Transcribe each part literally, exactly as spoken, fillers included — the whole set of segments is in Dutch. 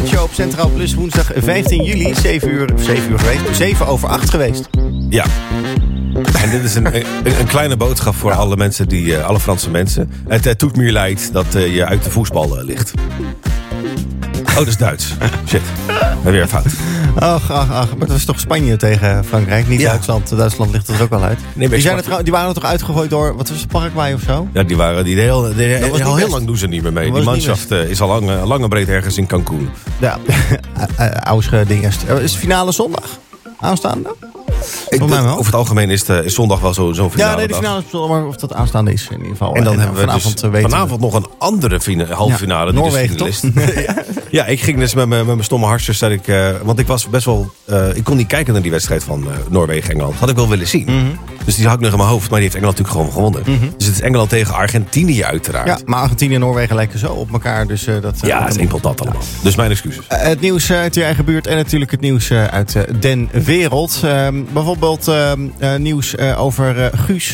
ochtendshow op Centraal Plus. Woensdag vijftien juli, zeven uur, zeven uur geweest. zeven over acht geweest. Ja. En dit is een, een, een kleine boodschap voor alle mensen, die, uh, alle Franse mensen. Het uh, doet me leid dat uh, je uit de voetbal uh, ligt. Oh, dat is Duits. Shit. Ben weer fout. Ach, ach, ach. Maar dat is toch Spanje tegen Frankrijk, niet ja. Duitsland. Duitsland ligt er ook al uit. Nee, die, zijn er, die waren er toch uitgegooid door, wat was het, Paraguay of zo? Ja, die waren die heel, die, die, die, al heel lang doen ze niet meer mee. Dat die manschaft uh, is al lang, uh, lang en breed ergens in Cancun. Ja, oude dingen. Is het finale zondag? Aanstaande? Ik, dat, over het algemeen is, de, is zondag wel zo'n zo finale. Ja, nee, de finale is maar of dat aanstaande is in ieder geval. En dan en hebben we vanavond, dus vanavond nog een andere fina- halve finale. Ja, Noorwegen, toch? ja. ja, ik ging dus met mijn stomme hartjes. Dat ik, uh, want ik was best wel... Uh, ik kon niet kijken naar die wedstrijd van uh, Noorwegen-Engeland. Had ik wel willen zien. Mm-hmm. Dus die had ik nog in mijn hoofd. Maar die heeft Engeland natuurlijk gewoon gewonnen. Mm-hmm. Dus het is Engeland tegen Argentinië uiteraard. Ja, maar Argentinië en Noorwegen lijken zo op elkaar. Dus, uh, dat, uh, ja, het is één pot dat allemaal. Ja. Dus mijn excuses. Uh, het nieuws uit je eigen buurt en natuurlijk het nieuws uh, uit uh, den wereld. Uh, bijvoorbeeld uh, uh, nieuws uh, over uh, Guus.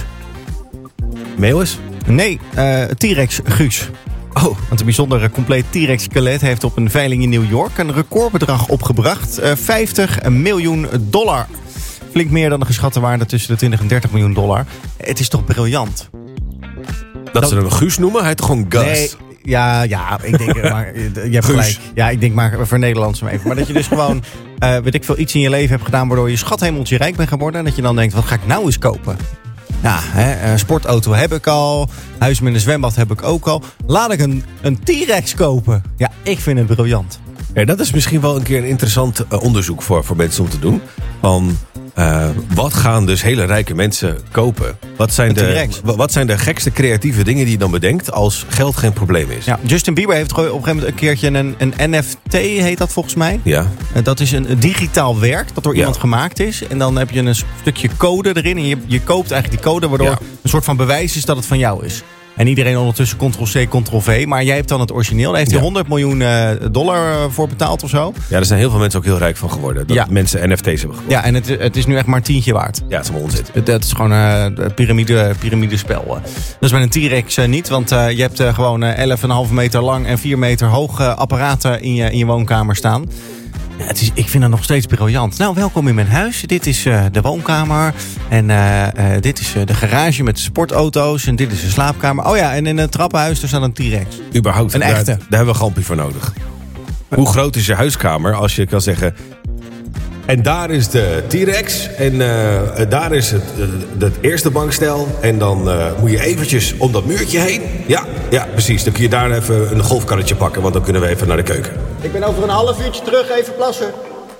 Meeuwis? Nee, uh, T-Rex Guus. Oh, want een bijzonder compleet T-Rex skelet heeft op een veiling in New York een recordbedrag opgebracht. Uh, vijftig miljoen dollar. Flink meer dan de geschatte waarde tussen de twintig en dertig miljoen dollar. Het is toch briljant? Dat, dat ze hem een Guus noemen? Hij heet toch gewoon Gus? Nee, ja, ja, ik denk, maar, je hebt gelijk. Ja, ik denk maar voor Nederlands hem even. Maar dat je dus gewoon, uh, weet ik veel, iets in je leven hebt gedaan waardoor je schathemeltje rijk bent geworden. En dat je dan denkt, wat ga ik nou eens kopen? Ja, hè, een sportauto heb ik al. Huis met een zwembad heb ik ook al. Laat ik een, een T-Rex kopen. Ja, ik vind het briljant. Ja, dat is misschien wel een keer een interessant uh, onderzoek voor, voor mensen om te doen. Van, uh, wat gaan dus hele rijke mensen kopen? Wat zijn, de, wat zijn de gekste creatieve dingen die je dan bedenkt als geld geen probleem is? Ja, Justin Bieber heeft op een gegeven moment een keertje een, een N F T, heet dat volgens mij. Ja. Dat is een digitaal werk dat door ja. iemand gemaakt is. En dan heb je een stukje code erin. En je, je koopt eigenlijk die code waardoor ja. een soort van bewijs is dat het van jou is. En iedereen ondertussen Ctrl-C, Ctrl-V. Maar jij hebt dan het origineel. Daar heeft hij ja. honderd miljoen dollar voor betaald of zo. Ja, er zijn heel veel mensen ook heel rijk van geworden. Dat ja. mensen N F T's hebben geworden. Ja, en het, het is nu echt maar een tientje waard. Ja, het is allemaal onzin. Het, het is gewoon een uh, piramide, piramidespel. Dat is met een T-Rex uh, niet. Want uh, je hebt uh, gewoon uh, elf komma vijf meter lang en vier meter hoog uh, apparaten in je, in je woonkamer staan. Ja, het is, ik vind het nog steeds briljant. Nou, welkom in mijn huis. Dit is uh, de woonkamer. En uh, uh, dit is uh, de garage met sportauto's. En dit is de slaapkamer. Oh ja, en in het trappenhuis daar staat een T-Rex. Überhaupt. Een daar, echte. Daar hebben we een gampie voor nodig. Hoe groot is je huiskamer als je kan zeggen... En daar is de T-Rex. En uh, daar is het, uh, het eerste bankstel. En dan uh, moet je eventjes om dat muurtje heen. Ja, ja, precies. Dan kun je daar even een golfkarretje pakken. Want dan kunnen we even naar de keuken. Ik ben over een half uurtje terug. Even plassen.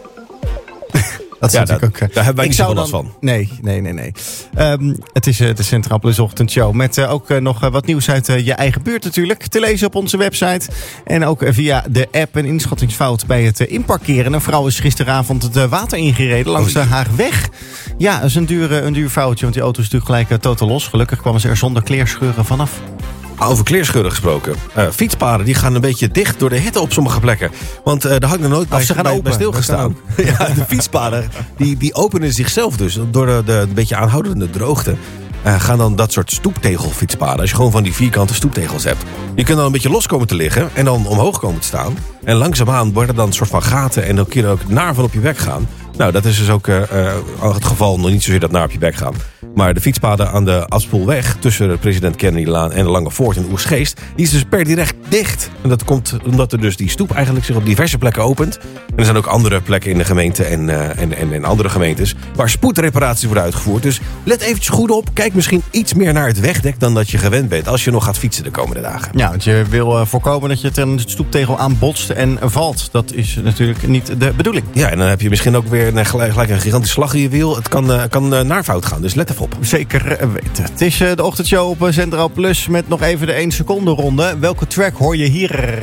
Dat ja, dat, ook, uh, daar hebben wij niet zoveel last van. Nee, nee, nee. nee. Um, het is uh, de Centraal Plus ochtendshow. Met uh, ook uh, nog uh, wat nieuws uit uh, je eigen buurt natuurlijk. Te lezen op onze website. En ook uh, via de app een inschattingsfout bij het uh, inparkeren. Een vrouw is gisteravond het uh, water ingereden langs de Haagweg. Ja, dat is een duur, uh, een duur foutje. Want die auto is natuurlijk gelijk uh, totaal los. Gelukkig kwamen ze er zonder kleerscheuren vanaf. Over kleerscheuren gesproken. Uh, fietspaden die gaan een beetje dicht door de hitte op sommige plekken. Want uh, daar had ik nog nooit bij, ze gaan bij, open. bij stilgestaan. Ja, de fietspaden die, die openen zichzelf dus. Door de, de een beetje aanhoudende droogte. Uh, gaan dan dat soort stoeptegelfietspaden. Als je gewoon van die vierkante stoeptegels hebt. Die kunnen dan een beetje los komen te liggen. En dan omhoog komen te staan. En langzaamaan worden dan een soort van gaten. En dan kun je er ook naar van op je bek gaan. Nou, dat is dus ook uh, uh, het geval. Nog niet zozeer dat naar op je bek gaan. Maar de fietspaden aan de Aspoelweg tussen president Kennedylaan en de Lange Voort in Oegstgeest, die is dus per direct dicht. En dat komt omdat er dus die stoep eigenlijk zich op diverse plekken opent. En er zijn ook andere plekken in de gemeente en, uh, en, en, en andere gemeentes waar spoedreparaties worden uitgevoerd. Dus let eventjes goed op. Kijk misschien iets meer naar het wegdek dan dat je gewend bent als je nog gaat fietsen de komende dagen. Ja, want je wil uh, voorkomen dat je tegen de stoeptegel aanbotst en valt. Dat is natuurlijk niet de bedoeling. Ja, en dan heb je misschien ook weer een, gelijk, gelijk een gigantische slag in je wiel. Het kan, uh, kan uh, naar fout gaan, dus let even op. Zeker weten. Het is de ochtendshow op Centraal Plus met nog even de één seconde ronde. Welke track hoor je hier?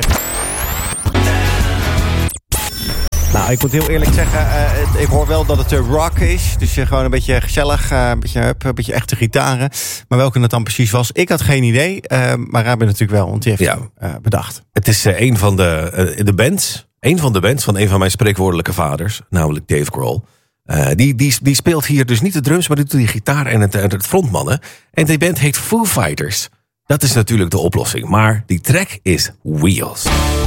Nou, ik moet heel eerlijk zeggen, uh, ik hoor wel dat het uh, rock is. Dus uh, gewoon een beetje gezellig, uh, een, beetje, uh, een beetje echte gitaren. Maar welke het dan precies was, ik had geen idee. Uh, maar Rabin natuurlijk wel, want die heeft ja. hem uh, bedacht. Het is uh, een van de, uh, de bands, een van de bands van een van mijn spreekwoordelijke vaders. Namelijk Dave Grohl. Uh, die, die, die speelt hier dus niet de drums, maar die doet die gitaar en het, het frontmannen. En die band heet Foo Fighters. Dat is natuurlijk de oplossing. Maar die track is Wheels.